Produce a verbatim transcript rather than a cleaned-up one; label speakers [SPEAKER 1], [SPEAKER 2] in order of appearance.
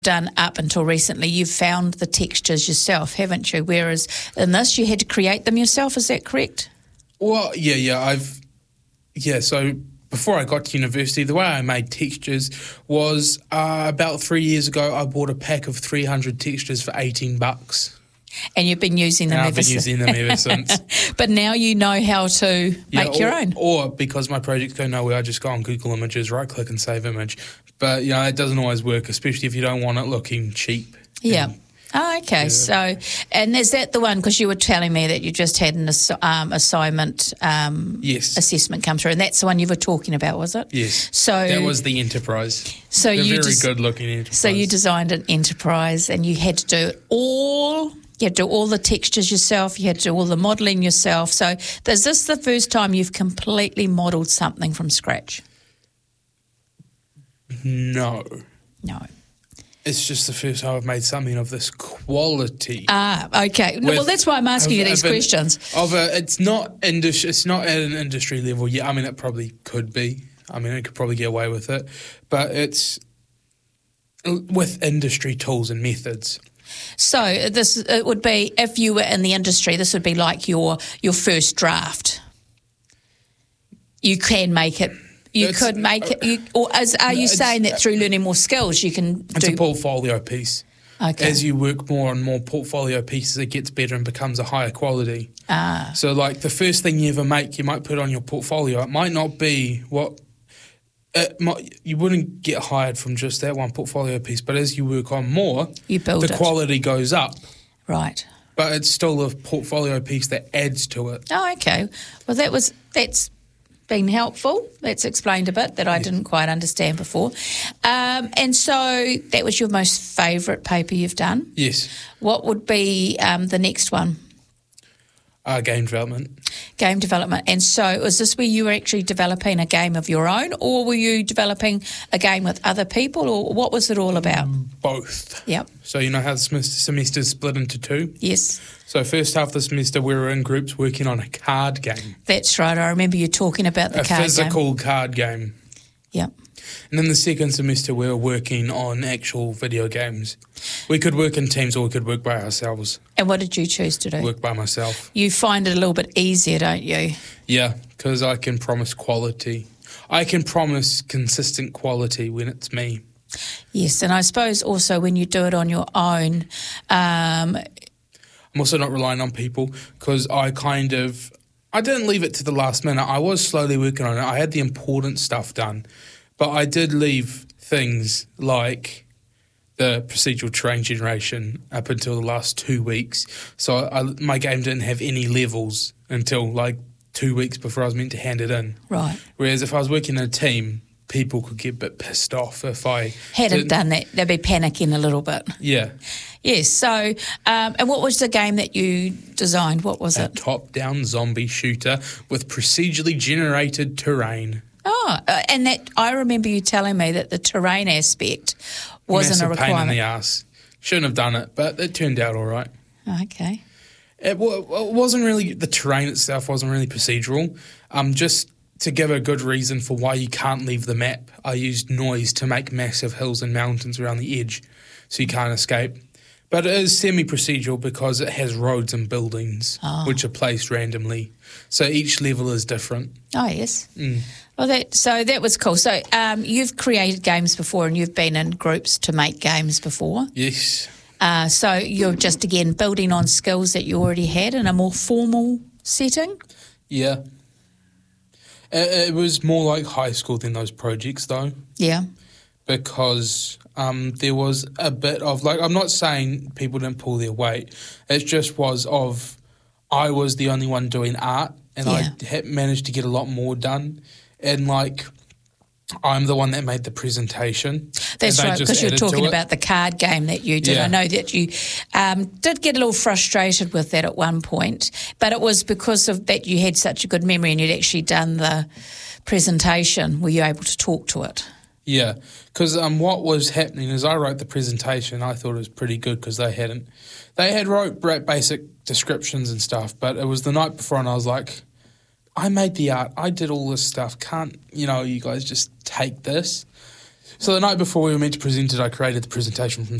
[SPEAKER 1] done up until recently, you've found the textures yourself, haven't you? Whereas in this, you had to create them yourself. Is that correct?
[SPEAKER 2] Well, yeah, yeah. I've yeah. So before I got to university, the way I made textures was uh, about three years ago. I bought a pack of three hundred textures for eighteen bucks.
[SPEAKER 1] And you've been using them
[SPEAKER 2] and
[SPEAKER 1] ever
[SPEAKER 2] I've been
[SPEAKER 1] since.
[SPEAKER 2] using them ever since.
[SPEAKER 1] But now you know how to
[SPEAKER 2] yeah,
[SPEAKER 1] make
[SPEAKER 2] or,
[SPEAKER 1] your own.
[SPEAKER 2] Or because my projects go nowhere, I just go on Google Images, right click and save image. But, you know, it doesn't always work, especially if you don't want it looking cheap.
[SPEAKER 1] Yeah.
[SPEAKER 2] And,
[SPEAKER 1] Oh, okay.
[SPEAKER 2] Yeah.
[SPEAKER 1] So, and is that the one, because you were telling me that you just had an ass- um, assignment um,
[SPEAKER 2] yes.
[SPEAKER 1] assessment come through, and that's the one you were talking about, was it?
[SPEAKER 2] Yes.
[SPEAKER 1] So
[SPEAKER 2] that was the Enterprise.
[SPEAKER 1] So
[SPEAKER 2] the
[SPEAKER 1] you
[SPEAKER 2] very
[SPEAKER 1] des-
[SPEAKER 2] good-looking Enterprise.
[SPEAKER 1] So you designed an Enterprise, and you had to do it all. You had to do all the textures yourself. You had to do all the modelling yourself. So is this the first time you've completely modelled something from scratch?
[SPEAKER 2] No.
[SPEAKER 1] No.
[SPEAKER 2] It's just the first time I've made something of this quality.
[SPEAKER 1] Ah, okay. No, well, that's why I'm asking
[SPEAKER 2] of,
[SPEAKER 1] you these
[SPEAKER 2] of an,
[SPEAKER 1] questions.
[SPEAKER 2] Of a, it's not indus- It's not at an industry level yet. I mean, it probably could be. I mean, it could probably get away with it, but it's with industry tools and methods.
[SPEAKER 1] So this it would be, if you were in the industry, this would be like your your first draft. You can make it. You
[SPEAKER 2] It's,
[SPEAKER 1] could make it. You, or as, are you saying that through learning more skills, you can
[SPEAKER 2] It's
[SPEAKER 1] do?
[SPEAKER 2] a portfolio piece.
[SPEAKER 1] Okay.
[SPEAKER 2] As you work more and more portfolio pieces, it gets better and becomes a higher quality.
[SPEAKER 1] Ah.
[SPEAKER 2] So, like the first thing you ever make, you might put on your portfolio. It might not be what. It might, you wouldn't get hired from just that one portfolio piece, but as you work on more,
[SPEAKER 1] You build
[SPEAKER 2] the
[SPEAKER 1] it.
[SPEAKER 2] quality goes up.
[SPEAKER 1] Right.
[SPEAKER 2] But it's still a portfolio piece that adds to it.
[SPEAKER 1] Oh, okay. Well, that was that's been helpful. That's explained a bit that I didn't quite understand before. Um, and so that was your most favourite paper you've done.
[SPEAKER 2] Yes.
[SPEAKER 1] What would be um, the next one?
[SPEAKER 2] Uh, game development.
[SPEAKER 1] Game development. And so was this where you were actually developing a game of your own, or were you developing a game with other people, or what was it all about?
[SPEAKER 2] Both.
[SPEAKER 1] Yep.
[SPEAKER 2] So you know how the semester semester's split into two?
[SPEAKER 1] Yes.
[SPEAKER 2] So first half of the semester we were in groups working on a card game.
[SPEAKER 1] That's right. I remember you talking about the
[SPEAKER 2] a
[SPEAKER 1] card
[SPEAKER 2] physical
[SPEAKER 1] game.
[SPEAKER 2] card game.
[SPEAKER 1] Yep.
[SPEAKER 2] And then the second semester we were working on actual video games. We could work in teams or we could work by ourselves.
[SPEAKER 1] And what did you choose to do?
[SPEAKER 2] Work by myself.
[SPEAKER 1] You find it a little bit easier, don't you?
[SPEAKER 2] Yeah, because I can promise quality. I can promise consistent quality when it's me.
[SPEAKER 1] Yes, and I suppose also when you do it on your own, um,
[SPEAKER 2] I'm also not relying on people because I kind of, I didn't leave it to the last minute. I was slowly working on it. I had the important stuff done, but I did leave things like the procedural terrain generation up until the last two weeks. So I, my game didn't have any levels until like two weeks before I was meant to hand it in.
[SPEAKER 1] right,
[SPEAKER 2] Whereas if I was working in a team, people could get a bit pissed off if I
[SPEAKER 1] hadn't
[SPEAKER 2] didn't-
[SPEAKER 1] done that. They'd be panicking a little bit.
[SPEAKER 2] Yeah.
[SPEAKER 1] Yes, so, um, and what was the game that you designed? What was
[SPEAKER 2] A
[SPEAKER 1] it?
[SPEAKER 2] top-down zombie shooter with procedurally generated terrain.
[SPEAKER 1] Oh, uh, and that I remember you telling me that the terrain aspect wasn't
[SPEAKER 2] Massive
[SPEAKER 1] a
[SPEAKER 2] pain in
[SPEAKER 1] requirement.
[SPEAKER 2] the ass. Shouldn't have done it, but it turned out all right.
[SPEAKER 1] Okay.
[SPEAKER 2] It, wa- it wasn't really, the terrain itself wasn't really procedural. Um, just to give a good reason for why you can't leave the map, I used noise to make massive hills and mountains around the edge so you can't escape. But it is semi-procedural because it has roads and buildings
[SPEAKER 1] Oh.
[SPEAKER 2] which are placed randomly. So each level is different.
[SPEAKER 1] Oh, yes.
[SPEAKER 2] Mm.
[SPEAKER 1] Well, that so that was cool. So um, you've created games before and you've been in groups to make games before.
[SPEAKER 2] Yes.
[SPEAKER 1] Uh, so you're just, again, building on skills that you already had in a more formal setting?
[SPEAKER 2] Yeah. It, it was more like high school than those projects, though,
[SPEAKER 1] Yeah.
[SPEAKER 2] because um, there was a bit of, like, I'm not saying people didn't pull their weight. It just was of, I was the only one doing art, and
[SPEAKER 1] Yeah.
[SPEAKER 2] I had managed to get a lot more done. And, like, I'm the one that made the presentation.
[SPEAKER 1] That's
[SPEAKER 2] and they
[SPEAKER 1] right,
[SPEAKER 2] just
[SPEAKER 1] because you're
[SPEAKER 2] added to
[SPEAKER 1] talking
[SPEAKER 2] it.
[SPEAKER 1] about the card game that you did.
[SPEAKER 2] Yeah.
[SPEAKER 1] I know that you um, did get a little frustrated with that at one point, but it was because of that you had such a good memory and you'd actually done the presentation. Were you able to talk to it?
[SPEAKER 2] Yeah, because um, what was happening is I wrote the presentation. I thought it was pretty good because they hadn't. They had wrote bra- basic descriptions and stuff, but it was the night before and I was like, I made the art. I did all this stuff. Can't, you know, you guys just take this? So the night before we were meant to present it, I created the presentation from